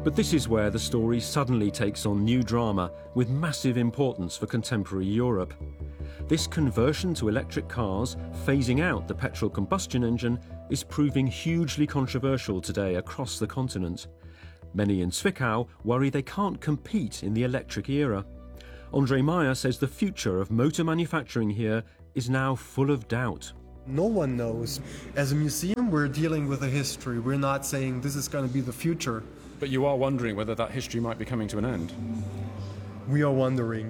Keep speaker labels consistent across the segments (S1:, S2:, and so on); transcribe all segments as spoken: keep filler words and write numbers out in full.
S1: But this is where the story suddenly takes on new drama with massive importance for contemporary Europe. This conversion to electric cars, phasing out the petrol combustion engine, is proving hugely controversial today across the continent. Many in Zwickau worry they can't compete in the electric era. André Meyer says the future of motor manufacturing here is now full of doubt.
S2: No one knows. As a museum, we're dealing with a history. We're not saying this is going to be the future.
S3: But you are wondering whether that history might be coming to an end.
S2: We are wondering.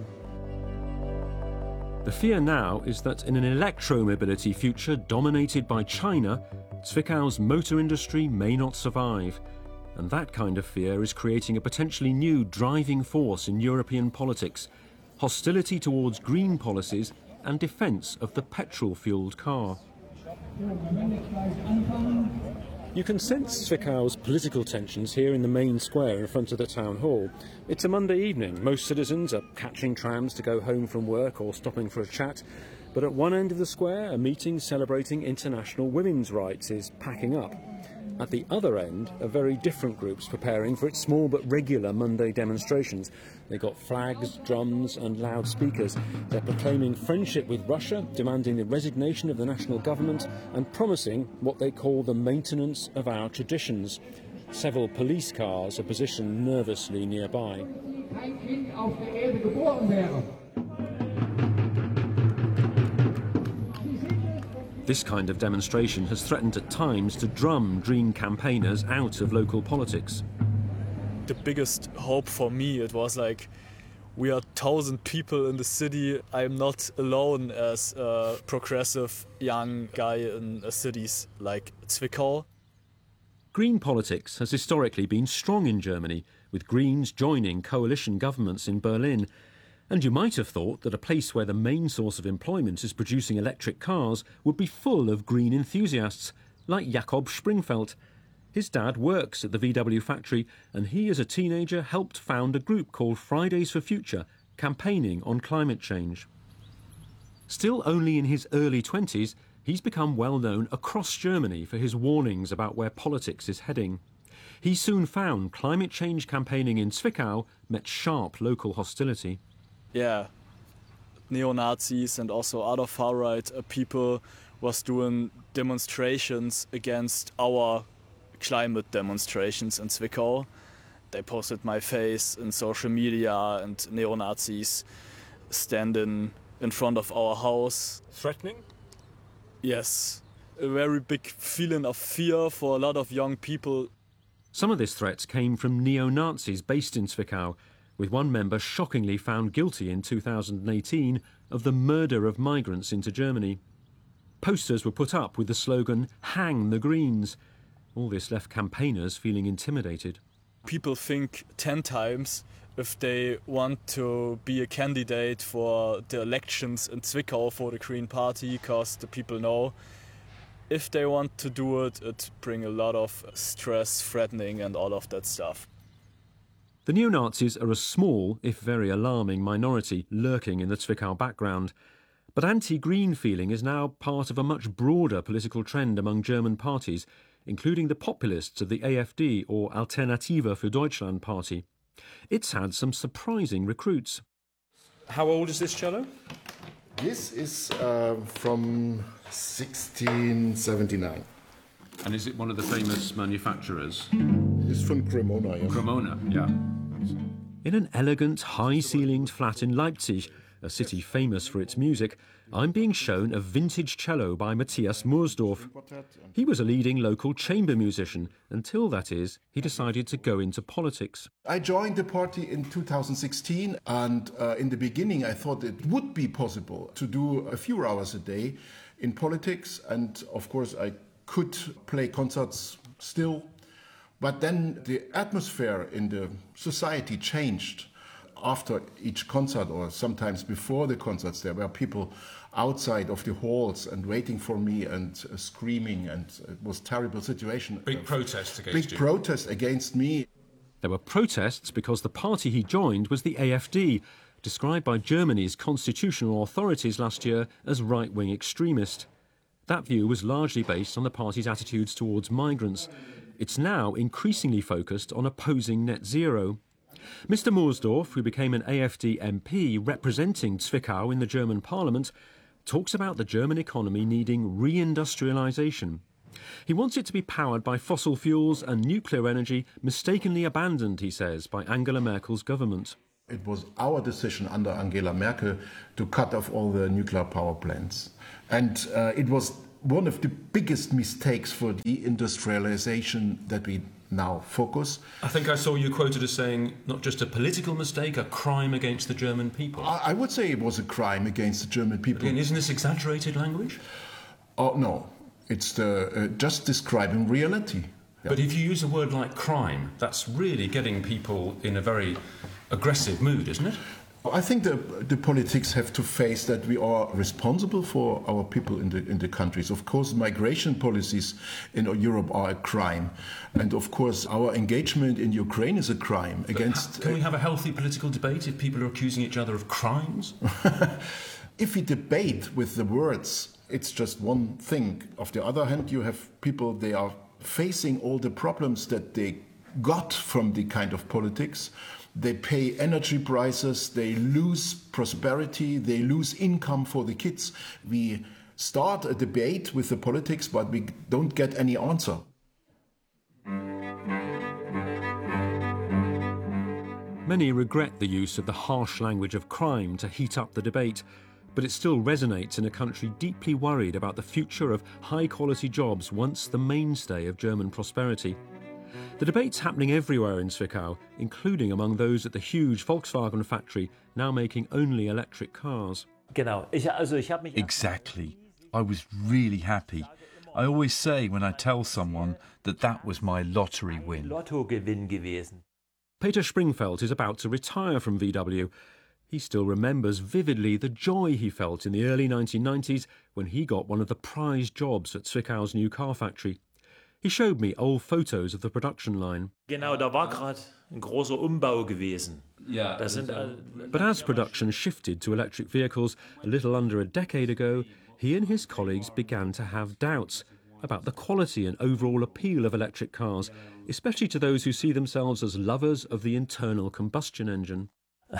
S1: The fear now is that in an electromobility future dominated by China, Zwickau's motor industry may not survive. And that kind of fear is creating a potentially new driving force in European politics, hostility towards green policies and defence of the petrol-fuelled car. You can sense Zwickau's political tensions here in the main square in front of the town hall. It's a Monday evening. Most citizens are catching trams to go home from work or stopping for a chat. But at one end of the square, a meeting celebrating international women's rights is packing up. At the other end, a very different group's preparing for its small but regular Monday demonstrations. They've got flags, drums and loudspeakers. They're proclaiming friendship with Russia, demanding the resignation of the national government and promising what they call the maintenance of our traditions. Several police cars are positioned nervously nearby. This kind of demonstration has threatened at times to drum Green campaigners out of local politics.
S4: The biggest hope for me, it was like, we are thousand people in the city. I am not alone as a progressive young guy in cities like Zwickau.
S1: Green politics has historically been strong in Germany, with Greens joining coalition governments in Berlin. And you might have thought that a place where the main source of employment is producing electric cars would be full of green enthusiasts, like Jakob Springfeldt. His dad works at the V W factory, and he as a teenager helped found a group called Fridays for Future, campaigning on climate change. Still only in his early twenties, he's become well known across Germany for his warnings about where politics is heading. He soon found climate change campaigning in Zwickau met sharp local hostility.
S4: Yeah, neo-Nazis and also other far-right people was doing demonstrations against our climate demonstrations in Zwickau. They posted my face in social media and neo-Nazis standing in front of our house.
S3: Threatening?
S4: Yes, a very big feeling of fear for a lot of young people.
S1: Some of this threat came from neo-Nazis based in Zwickau, with one member shockingly found guilty in two thousand eighteen of the murder of migrants into Germany. Posters were put up with the slogan, "Hang the Greens." All this left campaigners feeling intimidated.
S4: People think ten times if they want to be a candidate for the elections in Zwickau for the Green Party, because the people know if they want to do it, it brings a lot of stress, threatening and all of that stuff.
S1: The neo-Nazis are a small, if very alarming, minority lurking in the Zwickau background. But anti-green feeling is now part of a much broader political trend among German parties, including the populists of the A F D or Alternative für Deutschland party. It's had some surprising recruits.
S3: How old is this cello?
S5: This is uh, from sixteen seventy-nine.
S3: And is it one of the famous manufacturers?
S5: It's from Cremona, yeah.
S3: Cremona, yeah.
S1: In an elegant, high-ceilinged flat in Leipzig, a city famous for its music, I'm being shown a vintage cello by Matthias Mursdorf. He was a leading local chamber musician until, that is, he decided to go into politics.
S5: I joined the party in two thousand sixteen, and uh, in the beginning I thought it would be possible to do a few hours a day in politics, and of course I could play concerts still. But then the atmosphere in the society changed. After each concert, or sometimes before the concerts, there were people outside of the halls and waiting for me and uh, screaming, and it was a terrible situation.
S3: Big protests against
S5: Big
S3: you.
S5: Big protests against me.
S1: There were protests because the party he joined was the A F D, described by Germany's constitutional authorities last year as right-wing extremist. That view was largely based on the party's attitudes towards migrants. It's now increasingly focused on opposing net zero. Mister Moosdorf, who became an A F D M P representing Zwickau in the German parliament, talks about the German economy needing reindustrialisation. He wants it to be powered by fossil fuels and nuclear energy mistakenly abandoned, he says, by Angela Merkel's government.
S5: It was our decision under Angela Merkel to cut off all the nuclear power plants. And uh, it was one of the biggest mistakes for deindustrialization that we now focus.
S3: I think I saw you quoted as saying not just a political mistake, a crime against the German people.
S5: I, I would say it was a crime against the German people.
S3: Again, isn't this exaggerated language?
S5: Oh, no. It's the, uh, just describing reality. Yeah.
S3: But if you use a word like crime, that's really getting people in a very aggressive mood, isn't it?
S5: I think the, the politics have to face that we are responsible for our people in the, in the countries. Of course, migration policies in Europe are a crime. And of course, our engagement in Ukraine is a crime against...
S3: Can we have a healthy political debate if people are accusing each other of crimes?
S5: If we debate with the words, it's just one thing. On the other hand, you have people, they are facing all the problems that they got from the kind of politics. They pay energy prices, they lose prosperity, they lose income for the kids. We start a debate with the politics, but we don't get any answer.
S1: Many regret the use of the harsh language of crime to heat up the debate, but it still resonates in a country deeply worried about the future of high-quality jobs once the mainstay of German prosperity. The debate's happening everywhere in Zwickau, including among those at the huge Volkswagen factory, now making only electric cars.
S6: Exactly. I was really happy. I always say when I tell someone that that was my lottery win.
S1: Peter Springfeld is about to retire from V W. He still remembers vividly the joy he felt in the early nineteen nineties when he got one of the prized jobs at Zwickau's new car factory. He showed me old photos of the production line.
S7: Genau, da war gerade ein großer Umbau gewesen.
S3: Yeah.
S7: Das sind,
S1: But as production shifted to electric vehicles a little under a decade ago, he and his colleagues began to have doubts about the quality and overall appeal of electric cars, especially to those who see themselves as lovers of the internal combustion engine.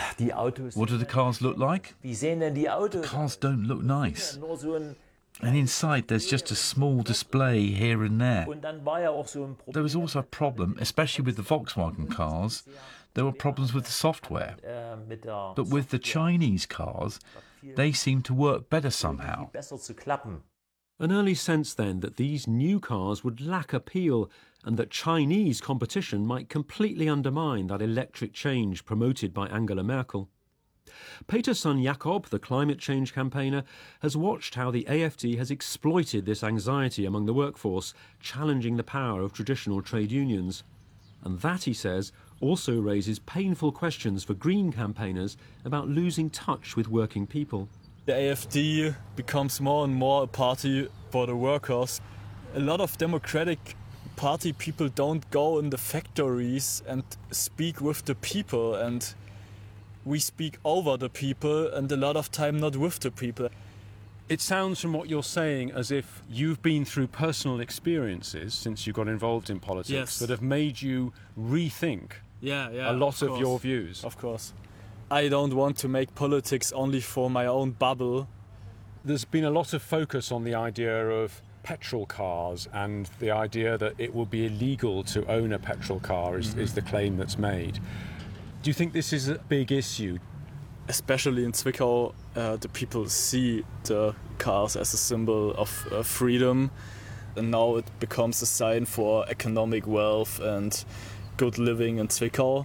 S6: What do the cars look like?
S7: Wie sehen denn die Autos?
S6: The cars don't look nice.
S7: Nur so ein,
S6: And inside there's just a small display here and there.
S7: und dann war ja auch so ein Problem.
S6: There was also a problem, especially with the Volkswagen cars. There were problems with the software.
S7: Äh, mit der
S6: But with the Chinese cars, they seem to work better somehow.
S7: besser zu klappen.
S1: An early sense then that these new cars would lack appeal and that Chinese competition might completely undermine that electric change promoted by Angela Merkel. Peter's son Jakob, the climate change campaigner, has watched how the A F D has exploited this anxiety among the workforce, challenging the power of traditional trade unions. And that, he says, also raises painful questions for Green campaigners about losing touch with working people.
S4: The A F D becomes more and more a party for the workers. A lot of Democratic Party people don't go in the factories and speak with the people, and we speak over the people and a lot of time not with the people.
S3: It sounds from what you're saying as if you've been through personal experiences since you got involved in politics
S4: Yes.
S3: that have made you rethink
S4: Yeah, yeah.
S3: a lot of,
S4: course.
S3: your views.
S4: Of course. I don't want to make politics only for my own bubble.
S3: There's been a lot of focus on the idea of petrol cars and the idea that it will be illegal to own a petrol car is, mm-hmm. is the claim that's made. Do you think this is a big issue?
S4: Especially in Zwickau, uh, the people see the cars as a symbol of uh, freedom, and now it becomes a sign for economic wealth and good living in Zwickau.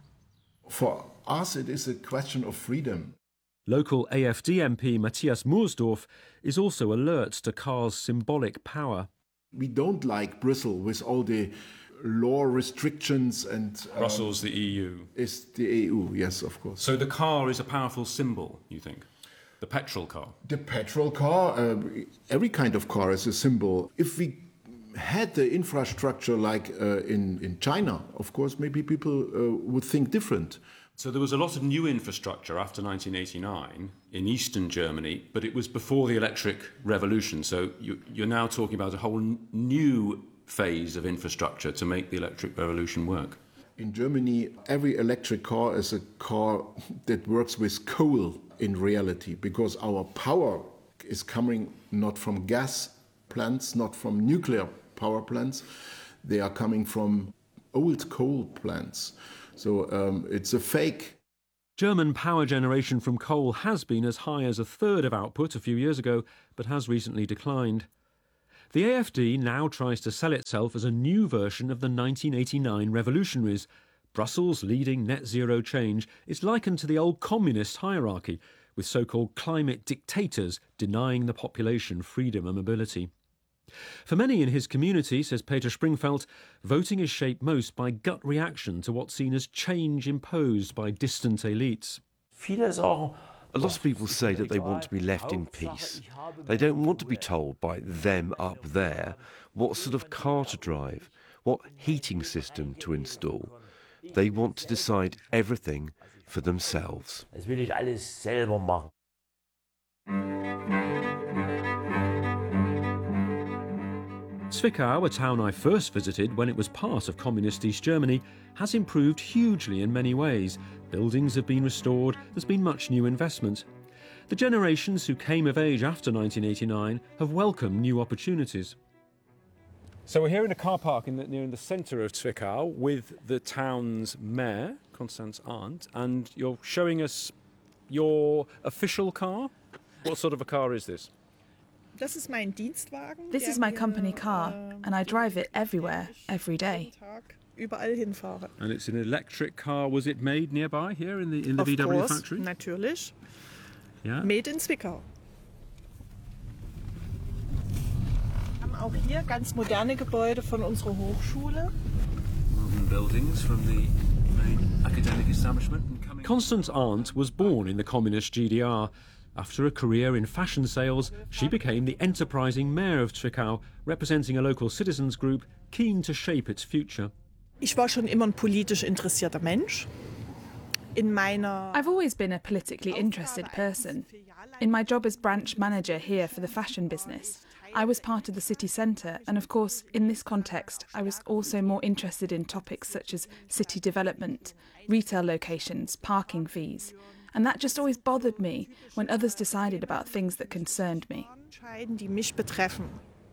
S5: For us, it is a question of freedom.
S1: Local A F D M P Matthias Moosdorf is also alert to cars' symbolic power.
S5: We don't like Brussels with all the law restrictions and... Uh,
S3: Brussels, the E U.
S5: Is the E U, yes, of course.
S3: So the car is a powerful symbol, you think? The petrol car?
S5: The petrol car, uh, every kind of car is a symbol. If we had the infrastructure like uh, in, in China, of course, maybe people uh, would think different.
S3: So there was a lot of new infrastructure after nineteen eighty-nine in eastern Germany, but it was before the electric revolution. So you, you're now talking about a whole n- new
S1: phase of infrastructure to make the electric revolution work?
S5: In Germany, every electric car is a car that works with coal in reality, because our power is coming not from gas plants, not from nuclear power plants. They are coming from old coal plants. So um, it's a fake.
S1: German power generation from coal has been as high as a third of output a few years ago, but has recently declined. The A F D now tries to sell itself as a new version of the nineteen eighty-nine revolutionaries. Brussels' leading net zero change is likened to the old communist hierarchy, with so-called climate dictators denying the population freedom and mobility. For many in his community, says Peter Springfeldt, voting is shaped most by gut reaction to what's seen as change imposed by distant elites.
S8: A lot of people say that they want to be left in peace. They don't want to be told by them up there what sort of car to drive, what heating system to install. They want to decide everything for themselves.
S7: Das will ich alles selber machen.
S1: Zwickau, a town I first visited when it was part of communist East Germany, has improved hugely in many ways. Buildings have been restored, there's been much new investment. The generations who came of age after nineteen eighty-nine have welcomed new opportunities.
S3: So we're here in a car park in the, near in the centre of Zwickau with the town's mayor, Konstanz Arndt, and you're showing us your official car. What sort of a car is this?
S9: Das ist mein Dienstwagen.
S10: This is my company car, and I drive it everywhere, every day.
S9: Überall hinfahre.
S3: And it's an electric car. Was it made nearby here in the in the
S9: Of
S3: V W
S9: course,
S3: factory?
S9: Natürlich.
S3: Yeah.
S9: Made in Zwickau. Wir haben auch hier ganz moderne Gebäude von unserer Hochschule.
S3: Modern buildings from the main academic establishment. And coming
S1: Konstanz Arndt was born in the communist G D R. After a career in fashion sales, she became the enterprising mayor of Zwickau, representing a local citizens group keen to shape its future.
S9: Ich war schon immer ein politisch interessierter Mensch. In meiner
S10: I've always been a politically interested person. In my job as branch manager here for the fashion business, I was part of the city centre, and of course, in this context, I was also more interested in topics such as city development, retail locations, parking fees. And that just always bothered me when others decided about things that concerned me.
S9: die mich betreffen.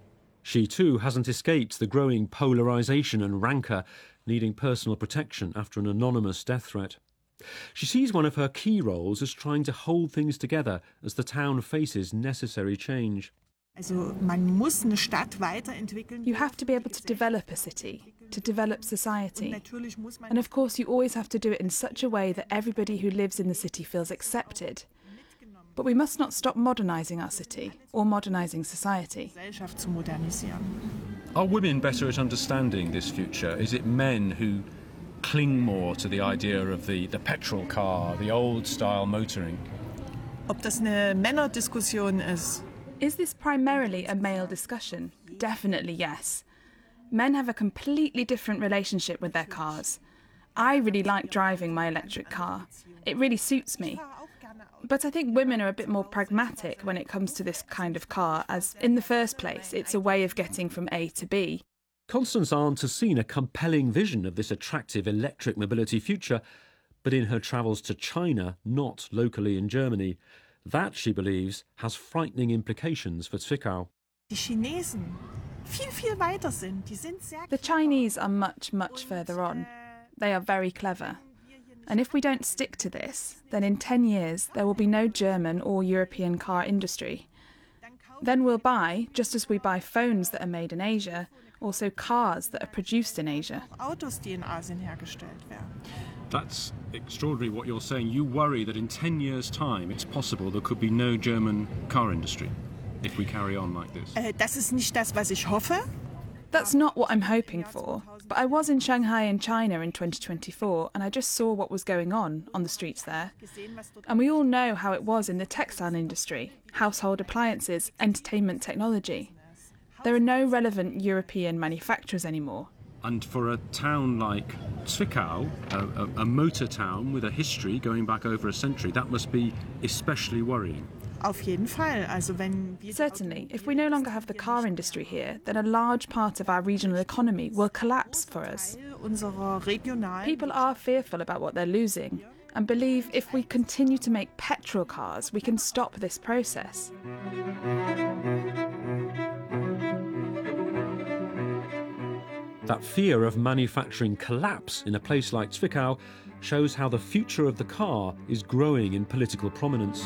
S1: She too hasn't escaped the growing polarisation and rancour, needing personal protection after an anonymous death threat. She sees one of her key roles as trying to hold things together as the town faces necessary change.
S9: Also man muss eine Stadt weiterentwickeln.
S10: You have to be able to develop a city, to develop society. And of course you always have to do it in such a way that everybody who lives in the city feels accepted. But we must not stop modernising our city or modernising society.
S9: Gesellschaft zu modernisieren.
S3: Are women better at understanding this future? Is it men who cling more to the idea of the, the petrol car, the old-style motoring?
S9: Ob das eine Männerdiskussion ist?
S10: Is this primarily a male discussion? Definitely yes. Men have a completely different relationship with their cars. I really like driving my electric car. It really suits me. But I think women are a bit more pragmatic when it comes to this kind of car, as in the first place, it's a way of getting from A to B.
S1: Konstanz Arndt has seen a compelling vision of this attractive electric mobility future, but in her travels to China, not locally in Germany. That, she believes, has frightening implications for Zwickau.
S9: Die Chinesen viel, viel weiter sind. Die sind sehr
S10: The Chinese are much, much further on. They are very clever. And if we don't stick to this, then in ten years there will be no German or European car industry. Then we'll buy, just as we buy phones that are made in Asia, also cars that are produced in Asia.
S9: Autos, die in Asien hergestellt werden.
S3: That's extraordinary what you're saying. You worry that in ten years' time it's possible there could be no German car industry if we carry on like this.
S9: Äh, das ist nicht das, was ich hoffe.
S10: That's not what I'm hoping for, but I was in Shanghai in China in twenty twenty-four and I just saw what was going on on the streets there. And we all know how it was in the textile industry, household appliances, entertainment technology. There are no relevant European manufacturers anymore.
S3: And for a town like Zwickau, a, a, a motor town with a history going back over a century, that must be especially worrying.
S9: Auf jeden Fall. Also wenn wir
S10: Certainly, if we no longer have the car industry here, then a large part of our regional economy will collapse for us.
S9: unsere regionalen
S10: People are fearful about what they're losing and believe if we continue to make petrol cars, we can stop this process.
S1: That fear of manufacturing collapse in a place like Zwickau shows how the future of the car is growing in political prominence.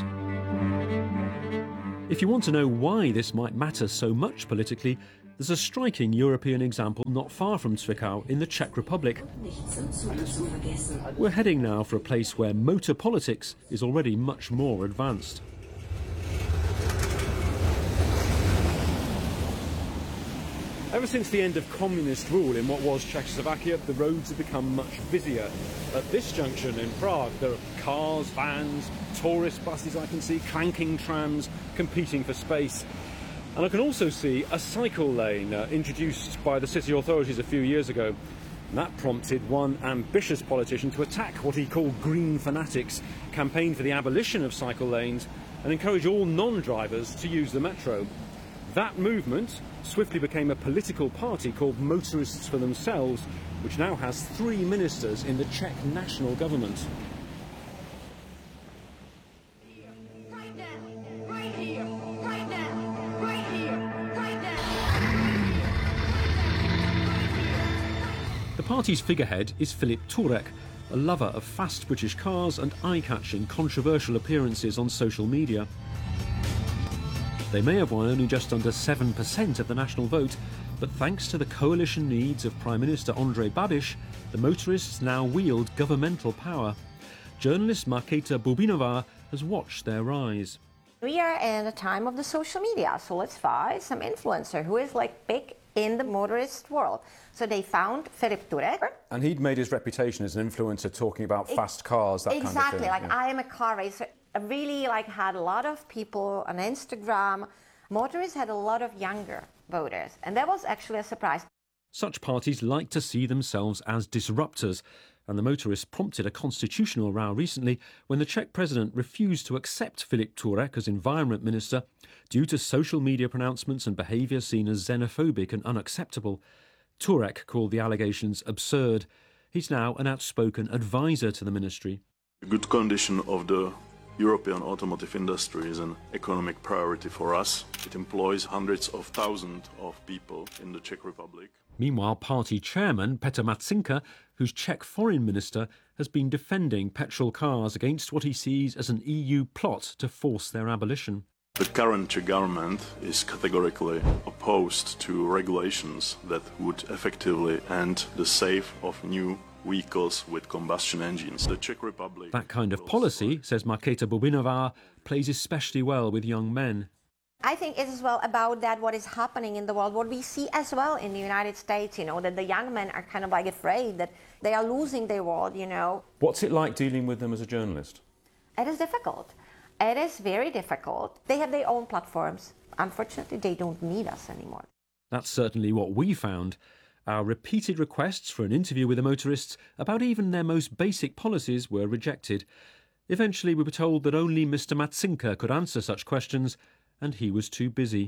S1: If you want to know why this might matter so much politically, there's a striking European example not far from Zwickau in the Czech Republic. We're heading now for a place where motor politics is already much more advanced. Ever since the end of communist rule in what was Czechoslovakia, the roads have become much busier. At this junction in Prague, there are cars, vans, tourist buses I can see, clanking trams, competing for space. And I can also see a cycle lane uh, introduced by the city authorities a few years ago. And that prompted one ambitious politician to attack what he called green fanatics, campaign for the abolition of cycle lanes and encourage all non-drivers to use the metro. That movement swiftly became a political party called Motorists for Themselves, which now has three ministers in the Czech national government. The party's figurehead is Filip Turek, a lover of fast British cars and eye-catching controversial appearances on social media. They may have won only just under seven percent of the national vote, but thanks to the coalition needs of Prime Minister Andrej Babiš, the motorists now wield governmental power. Journalist Markéta Bubinová has watched their rise.
S11: We are in a time of the social media, so let's find some influencer who is like big in the motorist world. So they found Filip Turek.
S3: And he'd made his reputation as an influencer talking about fast cars, that
S11: exactly,
S3: kind of thing.
S11: like
S3: yeah.
S11: I am a car racer. I really like had a lot of people on Instagram. Motorists had a lot of younger voters, and that was actually a surprise.
S1: Such parties like to see themselves as disruptors, and the motorists prompted a constitutional row recently when the Czech president refused to accept Filip Turek as environment minister due to social media pronouncements and behaviour seen as xenophobic and unacceptable. Turek called the allegations absurd. He's now an outspoken advisor to the ministry.
S12: The good condition of the European automotive industry is an economic priority for us. It employs hundreds of thousands of people in the Czech Republic.
S1: Meanwhile, party chairman Petr Matsinka, who's Czech foreign minister, has been defending petrol cars against what he sees as an E U plot to force their abolition.
S12: The current Czech government is categorically opposed to regulations that would effectively end the sale of new vehicles with combustion engines. The Czech Republic...
S1: That kind of policy, says Markéta Bubinová, plays especially well with young men.
S11: I think it's as well about that what is happening in the world, what we see as well in the United States, you know, that the young men are kind of like afraid that they are losing their world, you know.
S3: What's it like dealing with them as a journalist?
S11: It is difficult. It is very difficult. They have their own platforms. Unfortunately, they don't need us anymore.
S1: That's certainly what we found. Our repeated requests for an interview with the motorists about even their most basic policies were rejected. Eventually we were told that only Mister Matsinka could answer such questions, and he was too busy.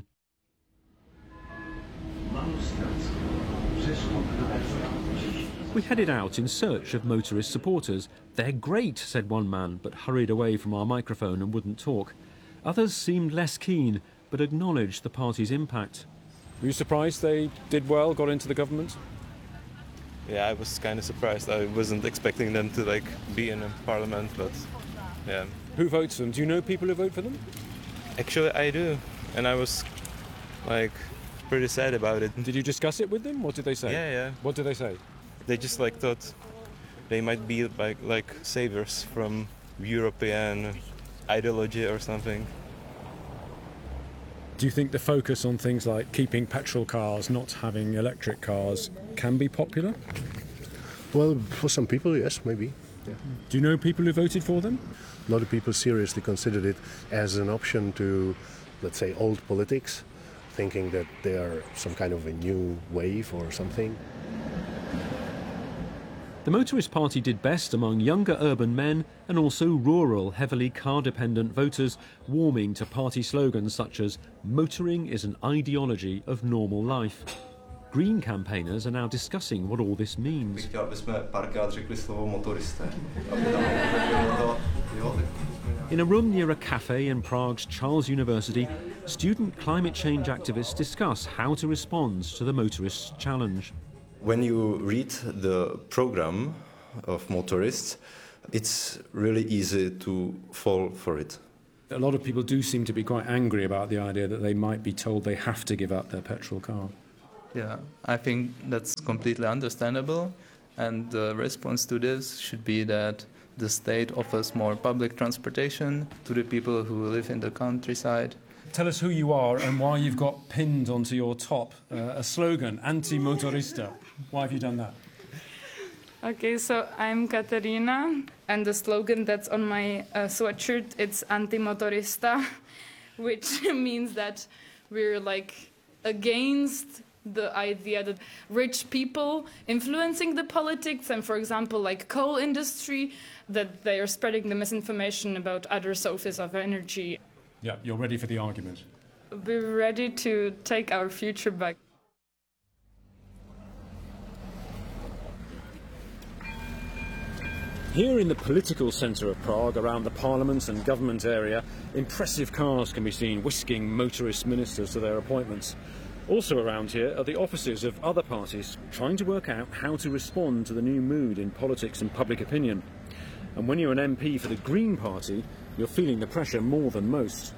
S1: We headed out in search of motorist supporters. They're great, said one man, but hurried away from our microphone and wouldn't talk. Others seemed less keen, but acknowledged the party's impact.
S3: Were you surprised they did well, got into the government?
S13: Yeah, I was kind of surprised. I wasn't expecting them to like be in a parliament, but yeah.
S3: Who votes them? Do you know people who vote for them?
S13: Actually, I do, and I was like pretty sad about it.
S3: Did you discuss it with them? What did they say?
S13: Yeah, yeah.
S3: What did they say?
S13: They just like thought they might be like like saviors from European ideology or something.
S3: Do you think the focus on things like keeping petrol cars, not having electric cars, can be popular?
S14: Well, for some people, yes, maybe. Yeah.
S3: Do you know people who voted for them?
S14: A lot of people seriously considered it as an option to, let's say, old politics, thinking that they are some kind of a new wave or something.
S1: The Motorist Party did best among younger urban men and also rural, heavily car-dependent voters, warming to party slogans such as "Motoring is an ideology of normal life." Green campaigners are now discussing what all this means. In a room near a cafe in Prague's Charles University, student climate change activists discuss how to respond to the motorists' challenge.
S15: When you read the program of motorists, it's really easy to fall for it.
S3: A lot of people do seem to be quite angry about the idea that they might be told they have to give up their petrol car.
S16: Yeah, I think that's completely understandable, and the response to this should be that the state offers more public transportation to the people who live in the countryside.
S3: Tell us who you are and why you've got pinned onto your top uh, a slogan, anti-motorista. Why have you done that?
S17: Okay, so I'm Katerina, and the slogan that's on my uh, sweatshirt, it's anti-motorista, which means that we're like against the idea that rich people influencing the politics, and for example like coal industry, that they are spreading the misinformation about other sources of energy.
S3: Yeah, you're ready for the argument.
S17: We're ready to take our future back.
S1: Here in the political centre of Prague, around the parliament and government area, impressive cars can be seen whisking motorist ministers to their appointments. Also around here are the offices of other parties, trying to work out how to respond to the new mood in politics and public opinion. And when you're an M P for the Green Party, you're feeling the pressure more than most.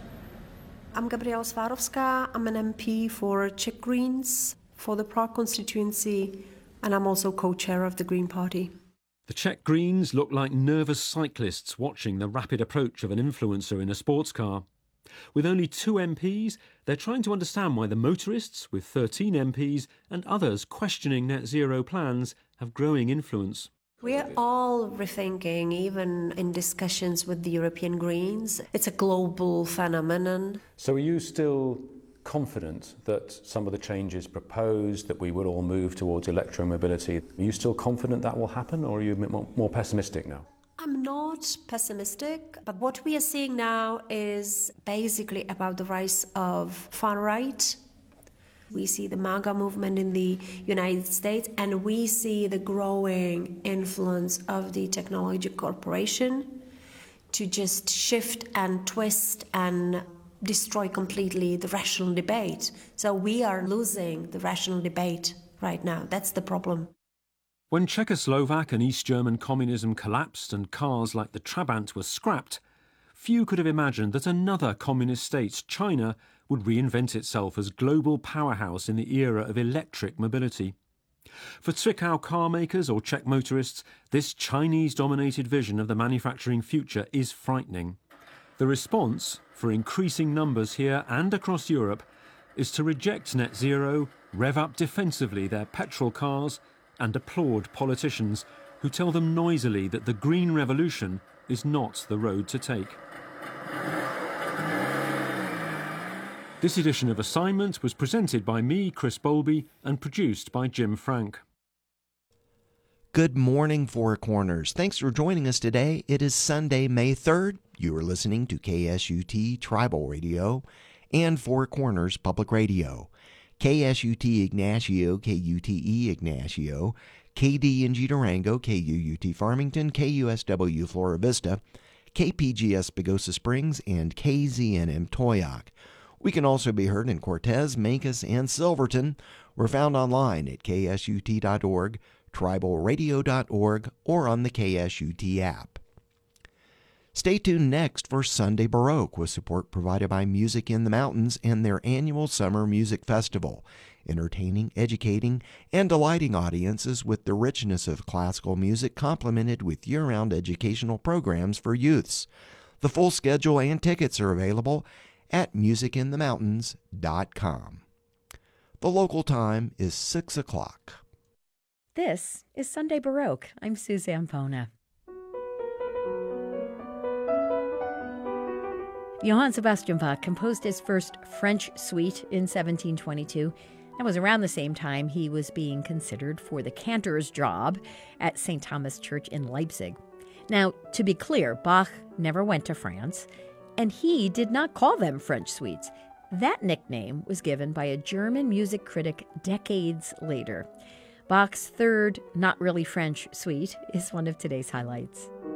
S18: I'm Gabriela Swarovska. I'm an M P for Czech Greens for the Prague constituency, and I'm also co-chair of the Green Party.
S1: The Czech Greens look like nervous cyclists watching the rapid approach of an influencer in a sports car. With only two M Ps, they're trying to understand why the motorists, with thirteen M Ps, and others questioning net zero plans, have growing influence.
S18: We're all rethinking, even in discussions with the European Greens. It's a global phenomenon.
S3: So are you still confident that some of the changes proposed, that we will all move towards electromobility, are you still confident that will happen, or are you a bit more, more pessimistic now?
S18: I'm not pessimistic, but what we are seeing now is basically about the rise of far right. We see the MAGA movement in the United States, and we see the growing influence of the technology corporation to just shift and twist and destroy completely the rational debate. So we are losing the rational debate right now. That's the problem.
S1: When Czechoslovak and East German communism collapsed and cars like the Trabant were scrapped, few could have imagined that another communist state, China, would reinvent itself as global powerhouse in the era of electric mobility. For Zwickau car makers or Czech motorists, this Chinese-dominated vision of the manufacturing future is frightening. The response, for increasing numbers here and across Europe, is to reject net zero, rev up defensively their petrol cars, and applaud politicians who tell them noisily that the green revolution is not the road to take. This edition of Assignment was presented by me, Chris Bowlby, and produced by Jim Frank.
S19: Good morning, Four Corners. Thanks for joining us today. It is Sunday, May third. You are listening to K S U T Tribal Radio and Four Corners Public Radio. K S U T Ignacio, K U T E Ignacio, K D N G Durango, K U U T Farmington, K U S W Flora Vista, K P G S Pagosa Springs, and K Z N M Toyoak. We can also be heard in Cortez, Mancos, and Silverton. We're found online at K S U T dot org, tribal radio dot org, or on the K S U T app. Stay tuned next for Sunday Baroque, with support provided by Music in the Mountains and their annual Summer Music Festival, entertaining, educating, and delighting audiences with the richness of classical music complemented with year-round educational programs for youths. The full schedule and tickets are available at music in the mountains dot com. The local time is six o'clock.
S20: This is Sunday Baroque. I'm Suzanne Pona. Johann Sebastian Bach composed his first French suite in seventeen twenty-two, That was around the same time he was being considered for the cantor's job at Saint Thomas Church in Leipzig. Now, to be clear, Bach never went to France, and he did not call them French suites. That nickname was given by a German music critic decades later. Bach's third, not really French suite is one of today's highlights.